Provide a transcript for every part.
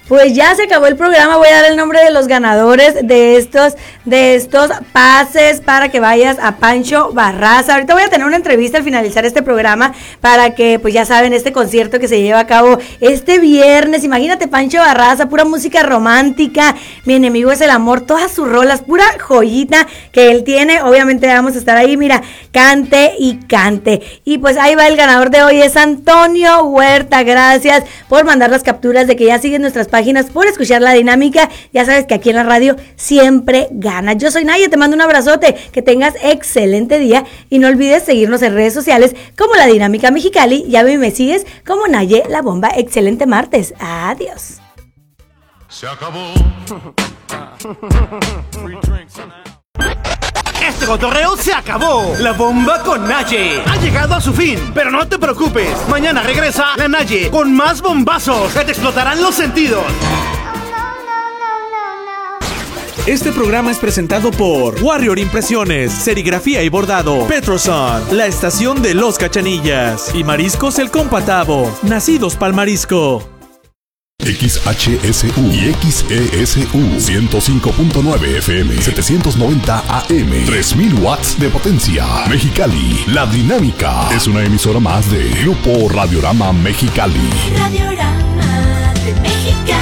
pues ya se acabó el programa. Voy a dar el nombre de los ganadores de estos pases para que vayas a Pancho Barraza. Ahorita voy a tener una entrevista al finalizar este programa para que, pues ya saben, este concierto que se lleva a cabo este viernes. Imagínate, Pancho Barraza, pura música romántica. Mi enemigo es el amor, todas sus rolas, pura joyita que él tiene. Obviamente vamos a estar ahí, mira, cante y cante. Y pues ahí va el ganador de hoy, es Antonio Huerta. Gracias por mandar las capturas de que ya siguen nuestras páginas, por escuchar la dinámica. Ya sabes que aquí en la radio siempre gana. Yo soy Naya, te mando un abrazote, que tengas excelente día y no olvides seguirnos en redes sociales como La Dinámica Mexicali. Ya me sigues como Naye La Bomba. Excelente martes. Adiós. Se acabó. Este cotorreo se acabó. La Bomba con Naye ha llegado a su fin. Pero no te preocupes, mañana regresa la Naye con más bombazos que te explotarán los sentidos. Este programa es presentado por Warrior Impresiones, Serigrafía y Bordado, Petroson, la estación de Los Cachanillas y Mariscos El Compatavo, nacidos pa'l marisco. XHSU y XESU 105.9 FM 790 AM 3000 watts de potencia. Mexicali, La Dinámica es una emisora más de Grupo Radiorama Mexicali. Radiorama de Mexicali.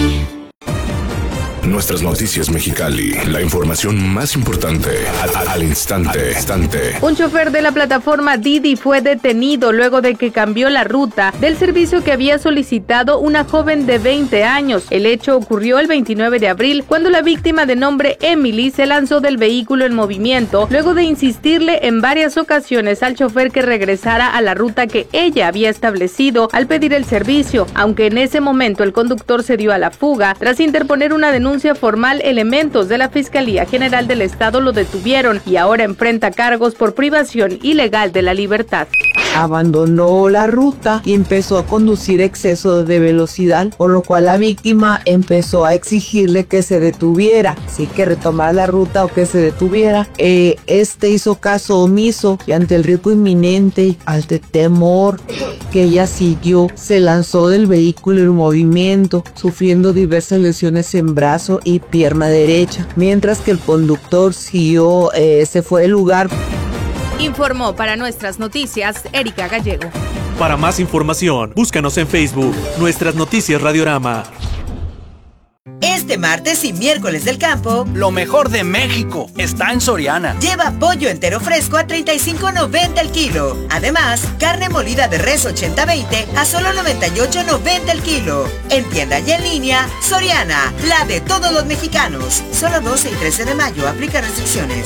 Nuestras noticias Mexicali, la información más importante al instante. Un chofer de la plataforma Didi fue detenido luego de que cambió la ruta del servicio que había solicitado una joven de 20 años. El hecho ocurrió el 29 de abril, cuando la víctima, de nombre Emily, se lanzó del vehículo en movimiento luego de insistirle en varias ocasiones al chofer que regresara a la ruta que ella había establecido al pedir el servicio, aunque en ese momento el conductor se dio a la fuga. Tras interponer una denuncia formal, elementos de la Fiscalía General del Estado lo detuvieron y ahora enfrenta cargos por privación ilegal de la libertad. Abandonó la ruta y empezó a conducir exceso de velocidad, por lo cual la víctima empezó a exigirle que se detuviera, sí, que retomara la ruta o que se detuviera. Este hizo caso omiso y ante el riesgo inminente, ante temor que ella siguió, se lanzó del vehículo en movimiento, sufriendo diversas lesiones en brazo y pierna derecha, mientras que el conductor siguió, se fue del lugar. Informó para Nuestras Noticias Erika Gallego. Para más información, búscanos en Facebook, Nuestras Noticias Radiorama. Este martes y miércoles del campo, lo mejor de México está en Soriana. Lleva pollo entero fresco a $35.90 el kilo. Además, carne molida de res 80-20 a solo $98.90 el kilo. En tienda y en línea, Soriana, la de todos los mexicanos. Solo 12 y 13 de mayo, aplica restricciones.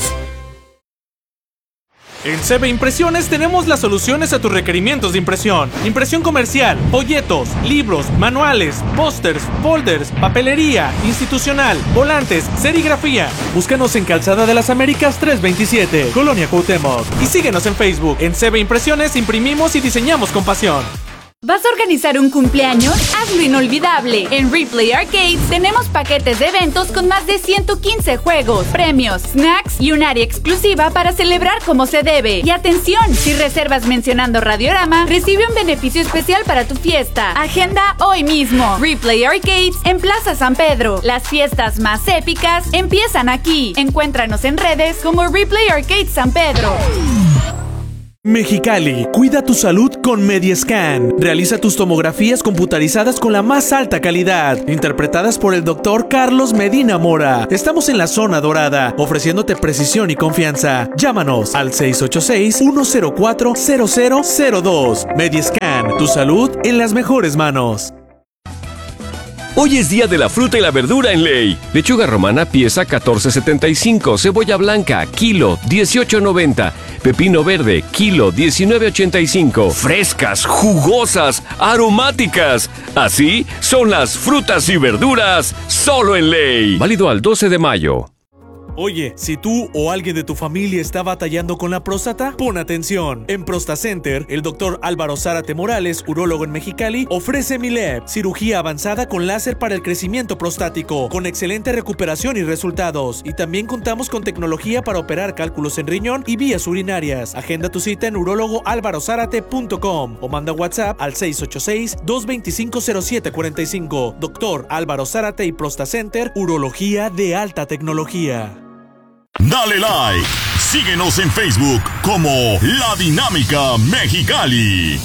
En CB Impresiones tenemos las soluciones a tus requerimientos de impresión. Impresión comercial, folletos, libros, manuales, pósters, folders, papelería, institucional, volantes, serigrafía. Búscanos en Calzada de las Américas 327, Colonia Cuauhtémoc. Y síguenos en Facebook. En CB Impresiones imprimimos y diseñamos con pasión. ¿Vas a organizar un cumpleaños? Hazlo inolvidable. En Replay Arcades tenemos paquetes de eventos con más de 115 juegos, premios, snacks y un área exclusiva para celebrar como se debe. Y atención, si reservas mencionando Radiorama, recibe un beneficio especial para tu fiesta. Agenda hoy mismo. Replay Arcades en Plaza San Pedro. Las fiestas más épicas empiezan aquí. Encuéntranos en redes como Replay Arcades San Pedro. Mexicali, cuida tu salud con Mediascan. Realiza tus tomografías computarizadas con la más alta calidad, interpretadas por el doctor Carlos Medina Mora. Estamos en la zona dorada, ofreciéndote precisión y confianza. Llámanos al 686-104-0002. Mediascan, tu salud en las mejores manos. Hoy es día de la fruta y la verdura en Ley. Lechuga romana pieza $14.75, cebolla blanca kilo $18.90, pepino verde kilo $19.85. Frescas, jugosas, aromáticas. Así son las frutas y verduras solo en Ley. Válido al 12 de mayo. Oye, si tú o alguien de tu familia está batallando con la próstata, pon atención. En ProstaCenter, el doctor Álvaro Zárate Morales, urólogo en Mexicali, ofrece MILEP, cirugía avanzada con láser para el crecimiento prostático, con excelente recuperación y resultados. Y también contamos con tecnología para operar cálculos en riñón y vías urinarias. Agenda tu cita en urólogoalvarozárate.com o manda WhatsApp al 686-225-0745. Doctor Álvaro Zárate y ProstaCenter, urología de alta tecnología. Dale like, síguenos en Facebook como La Dinámica Mexicali.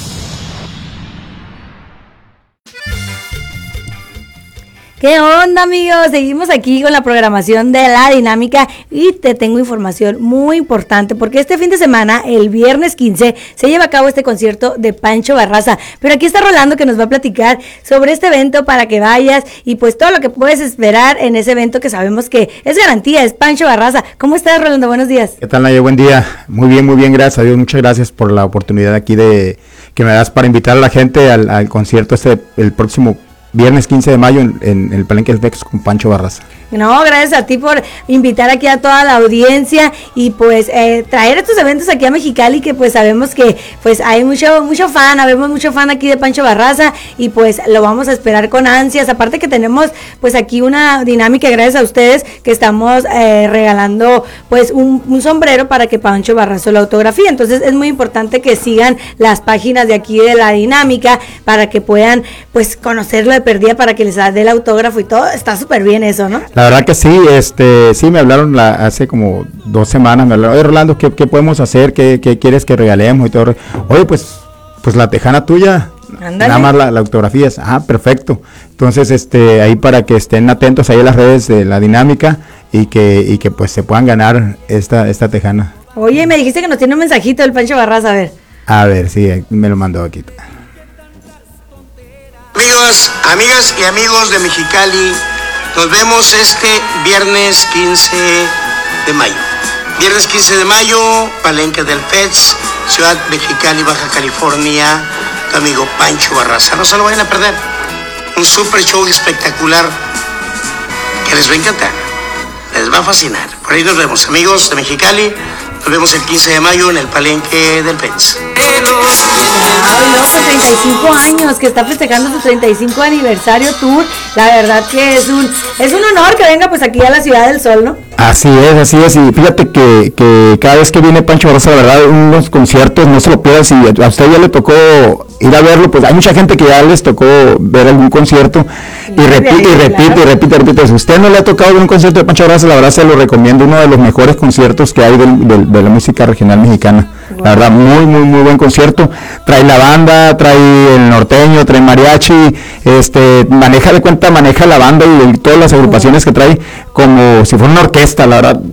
¿Qué onda, amigos? Seguimos aquí con la programación de La Dinámica y te tengo información muy importante porque este fin de semana, el viernes 15, se lleva a cabo este concierto de Pancho Barraza. Pero aquí está Rolando que nos va a platicar sobre este evento para que vayas y pues todo lo que puedes esperar en ese evento que sabemos que es garantía, es Pancho Barraza. ¿Cómo estás, Rolando? Buenos días. ¿Qué tal, Naye? Buen día. Muy bien, gracias a Dios. Muchas gracias por la oportunidad aquí que me das para invitar a la gente al concierto el próximo viernes 15 de mayo en el Palenque del FEX con Pancho Barraza. No, gracias a ti por invitar aquí a toda la audiencia y pues traer estos eventos aquí a Mexicali, que pues sabemos que pues hay mucho fan, habemos mucho fan aquí de Pancho Barraza y pues lo vamos a esperar con ansias. Aparte que tenemos pues aquí una dinámica gracias a ustedes que estamos regalando pues un sombrero para que Pancho Barraza lo autografíe. Entonces es muy importante que sigan las páginas de aquí de La Dinámica para que puedan pues conocerlo de perdida, para que les dé el autógrafo y todo. Está súper bien eso, ¿no? La verdad que sí, sí me hablaron hace como 2 semanas, me hablaron, oye Rolando, ¿qué podemos hacer? ¿Qué quieres que regalemos? Y todo. Oye, pues la tejana tuya, ándale. Nada más la autografías. Perfecto. Entonces, ahí para que estén atentos ahí en las redes de La Dinámica y que pues se puedan ganar esta tejana. Oye, me dijiste que nos tiene un mensajito del Pancho Barraza, a ver, sí, me lo mandó aquí. Amigas y amigos de Mexicali, nos vemos este viernes 15 de mayo. Viernes 15 de mayo, Palenque del FEX, Ciudad Mexicali, Baja California, tu amigo Pancho Barraza. No se lo vayan a perder. Un super show espectacular que les va a encantar. Les va a fascinar. Por ahí nos vemos, amigos de Mexicali. Nos vemos el 15 de mayo en el Palenque del FEX. Ay, loco, 35 años, que está festejando su 35 aniversario tour. La verdad que es un honor que venga pues aquí a la Ciudad del Sol, ¿no? Así es, y fíjate que cada vez que viene Pancho Barraza, la verdad, unos conciertos, no se lo pierdas, si a usted ya le tocó ir a verlo, pues hay mucha gente que ya les tocó ver algún concierto y repite. Si a usted no le ha tocado ver un concierto de Pancho Barraza, la verdad se lo recomiendo, uno de los mejores conciertos que hay de la música regional mexicana. Wow. La verdad, muy buen concierto. Trae la banda, trae el norteño, trae mariachi, maneja la banda y todas las agrupaciones que trae como si fuera una orquesta, la verdad,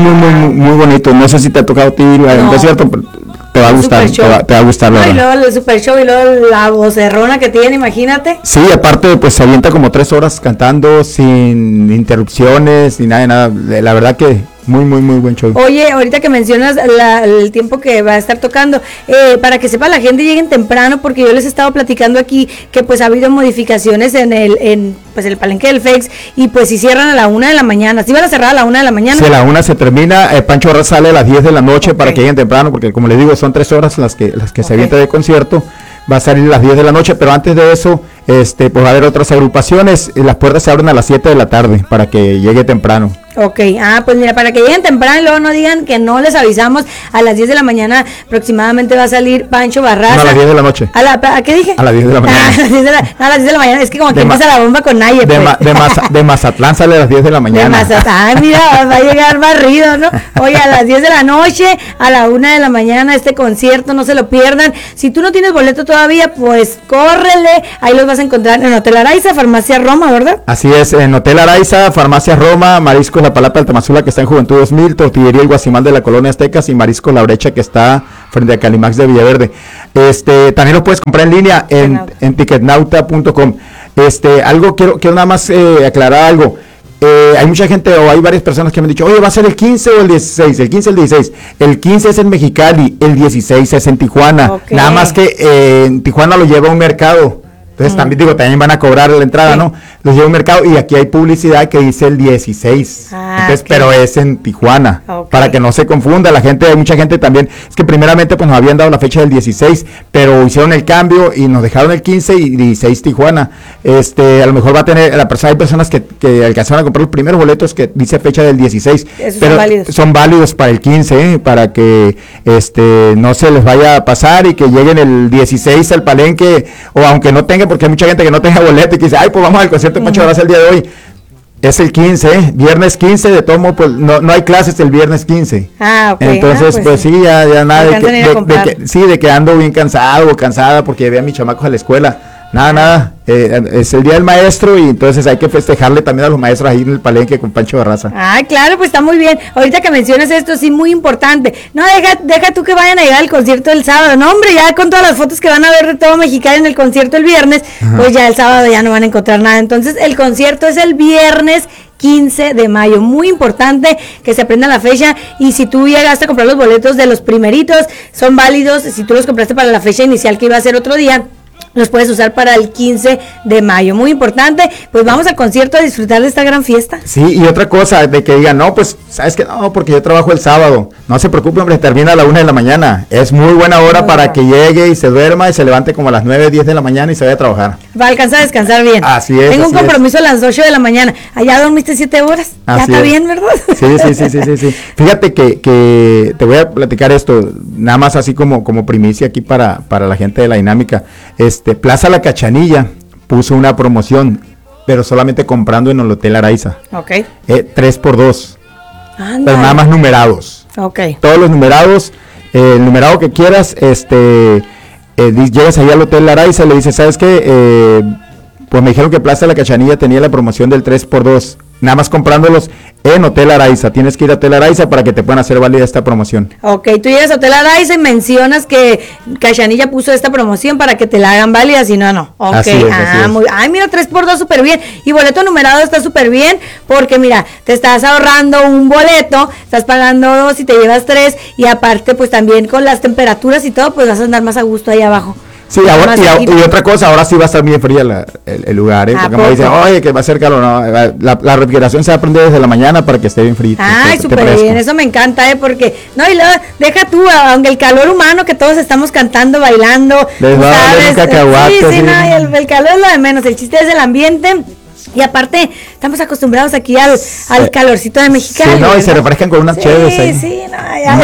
muy bonito. No sé si te ha tocado a ti ir a un concierto, pero te va a gustar, te va a gustar. No, y luego el super show y luego la vocerrona que tiene, imagínate. Sí, aparte pues se avienta como 3 horas cantando sin interrupciones ni nada. La verdad que muy buen show. Oye, ahorita que mencionas el tiempo que va a estar tocando, para que sepa la gente, lleguen temprano, porque yo les he estado platicando aquí que pues ha habido modificaciones en el Palenque del FEX y pues si cierran a la 1 de la mañana, ¿sí van a cerrar a la 1 de la mañana? Sí, a la 1 se termina, Pancho Barraza sale a las 10 de la noche, okay, para que lleguen temprano, porque como les digo, son 3 horas las que se avienta de concierto. Va a salir a las 10 de la noche, pero antes de eso, pues va a haber otras agrupaciones, y las puertas se abren a las 7 de la tarde, para que llegue temprano. Ok, pues mira, para que lleguen temprano y luego no digan que no les avisamos, a las 10 de la mañana aproximadamente va a salir Pancho Barraza. No, a las 10 de la noche. ¿A qué dije? A las 10 de la mañana. A las 10 de la mañana, es que como que empieza la bomba con Naye. De Mazatlán sale a las 10 de la mañana. De Mazatlán, mira, va a llegar barrido, ¿no? Oye, a las 10 de la noche, a la 1 de la mañana este concierto, no se lo pierdan. Si tú no tienes boleto todavía, pues córrele, ahí los vas a encontrar en Hotel Araiza, Farmacia Roma, ¿verdad? Así es, en Hotel Araiza, Farmacia Roma, Mariscos La Palapa del Tamazula, que está en Juventud 2000, Tortillería El Guasimal de la Colonia Aztecas y Mariscos La Brecha, que está frente a Calimax de Villaverde. También lo puedes comprar en línea en ticketnauta.com. Algo quiero nada más aclarar algo. Hay mucha gente o hay varias personas que me han dicho, oye, ¿va a ser el 15 o el 16? El 15 o el 16. El 15 es en Mexicali, el 16 es en Tijuana. Okay. Nada más que en Tijuana lo lleva a un mercado. Entonces también van a cobrar la entrada, sí, ¿no? los lleva a un mercado y aquí hay publicidad que dice el 16. Entonces, okay. Pero es en Tijuana, okay. Para que no se confunda la gente. Hay mucha gente también, es que primeramente pues nos habían dado la fecha del 16, pero hicieron el cambio y nos dejaron el 15 y 16 Tijuana. A lo mejor va a tener, hay personas que alcanzaron a comprar los primeros boletos que dice fecha del 16, pero son válidos para el 15, para que no se les vaya a pasar y que lleguen el 16 al Palenque, o aunque no tenga, porque hay mucha gente que no tenga boleto y que dice, ay, pues vamos al concierto de Pancho Barraza el día de hoy. Es el 15, viernes 15, de todo modo, pues no hay clases el viernes 15. Ok. Entonces, pues sí, ya nada de que ando bien cansado o cansada porque llevé a mis chamacos a la escuela. Nada, es el día del maestro y entonces hay que festejarle también a los maestros ahí en el Palenque con Pancho Barraza. Ay, claro, pues está muy bien. Ahorita que mencionas esto, sí, muy importante. No, deja tú que vayan a llegar al concierto el sábado. No, hombre, ya con todas las fotos que van a ver de todo Mexicali en el concierto el viernes, pues ya el sábado ya no van a encontrar nada. Entonces, el concierto es el viernes 15 de mayo, muy importante que se aprenda la fecha, y si tú llegaste a comprar los boletos de los primeritos, son válidos. Si tú los compraste para la fecha inicial que iba a ser otro día, los puedes usar para el 15 de mayo, muy importante. Pues vamos al concierto a disfrutar de esta gran fiesta. Sí, y otra cosa, de que digan, no, pues, ¿sabes qué? No, porque yo trabajo el sábado. No se preocupe, hombre, termina a la 1 de la mañana. Es muy buena hora para que llegue y se duerma y se levante como a las 9, 10 de la mañana y se vaya a trabajar. Va a alcanzar a descansar bien. Así es. Tengo un compromiso a las 8 de la mañana. Allá dormiste 7 horas. Ya está bien, ¿verdad? Sí. Fíjate que te voy a platicar esto, nada más así como primicia aquí para la gente de la dinámica. Plaza La Cachanilla puso una promoción, pero solamente comprando en el Hotel Araiza. Ok. 3x2. Pero nada más numerados. Ok. Todos los numerados, el numerado que quieras, llegas ahí al Hotel Araiza y le dices, ¿sabes qué? Pues me dijeron que Plaza La Cachanilla tenía la promoción del 3x2. Nada más comprándolos en Hotel Araiza. Tienes que ir a Hotel Araiza para que te puedan hacer válida esta promoción. Ok, tú llegas a Hotel Araiza y mencionas que Cachanilla puso esta promoción para que te la hagan válida, si no. Ok, así es. Ay, mira, 3x2 súper bien. Y boleto numerado está súper bien, porque mira, te estás ahorrando un boleto, estás pagando 2 y te llevas 3, y aparte pues también con las temperaturas y todo, pues vas a andar más a gusto ahí abajo. Sí, ahora, y otra cosa, ahora sí va a estar bien fría el lugar, porque me dicen, oye, que va a ser calor, no, la refrigeración se va a prender desde la mañana para que esté bien frío. Ay, súper bien, eso me encanta, porque, no, y luego, deja tú, aunque el calor humano, que todos estamos cantando, bailando, ¿sabes? Sí, no, y el calor es lo de menos, el chiste es el ambiente. Y aparte, estamos acostumbrados aquí al calorcito de Mexicali. Sí, no, ¿verdad? Y se refrescan con unas cheves ahí. Sí, no, ya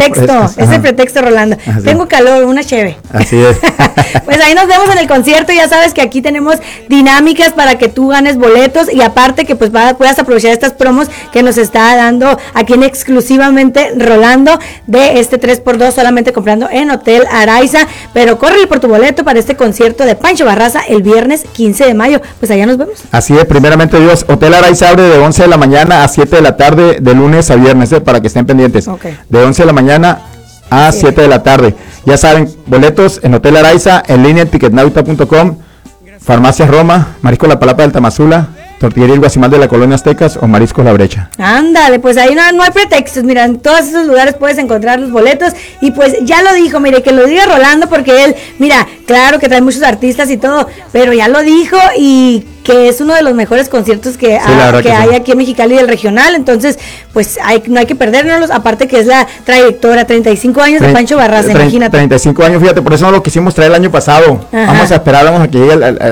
es el pretexto, Rolando. Así. Tengo calor, una cheve. Así es. Pues ahí nos vemos en el concierto. Ya sabes que aquí tenemos dinámicas para que tú ganes boletos, y aparte que pues puedas aprovechar estas promos que nos está dando aquí en exclusivamente Rolando, de este 3x2 solamente comprando en Hotel Araiza. Pero córrele por tu boleto para este concierto de Pancho Barraza el viernes 15 de mayo. Pues allá nos vemos. Así es, primeramente Dios, Hotel Araiza abre de 11 de la mañana a 7 de la tarde, de lunes a viernes, para que estén pendientes. Okay. De 11 de la mañana a 7 de la tarde. Ya saben, boletos en Hotel Araiza, en línea en ticketnauta.com, Farmacias Roma, Marisco La Palapa del Tamazula, Tortillería El Guasimal de la Colonia Aztecas o Mariscos La Brecha. Ándale, pues ahí no hay pretextos. Mira, en todos esos lugares puedes encontrar los boletos. Y pues ya lo dijo, mire, que lo diga Rolando, porque él, mira, claro que trae muchos artistas y todo, pero ya lo dijo, y que es uno de los mejores conciertos que hay aquí en Mexicali del regional. Entonces, pues no hay que perdérnoslos, aparte que es la trayectoria, 35 años de Pancho Barraza, imagínate. 35 años, fíjate, por eso no lo quisimos traer el año pasado. Ajá. Vamos a esperar a que llegue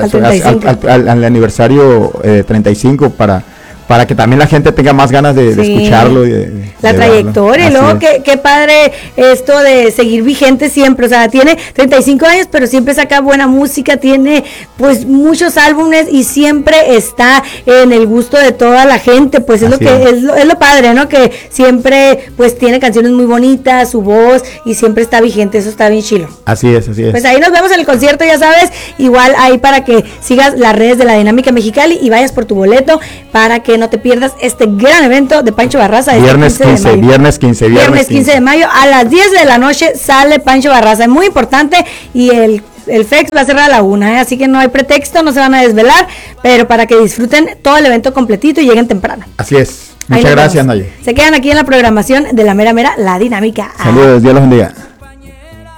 al aniversario 35 para que también la gente tenga más ganas de escucharlo. La trayectoria, y luego qué padre esto de seguir vigente siempre, o sea, tiene 35 años, pero siempre saca buena música, tiene pues muchos álbumes y siempre está en el gusto de toda la gente, pues es lo padre, ¿no? Que siempre pues tiene canciones muy bonitas, su voz, y siempre está vigente, eso está bien chilo. Así es. Pues ahí nos vemos en el concierto, ya sabes, igual ahí para que sigas las redes de la Dinámica Mexicali y vayas por tu boleto para que no te pierdas este gran evento de Pancho Barraza. Viernes 15 de mayo a las 10 de la noche sale Pancho Barraza, es muy importante, y el FEX va a cerrar a la 1, así que no hay pretexto, no se van a desvelar, pero para que disfruten todo el evento completito y lleguen temprano. Así es. Muchas gracias, Naye. Se quedan aquí en la programación de la mera, la Dinámica. Saludos, Dios los bendiga.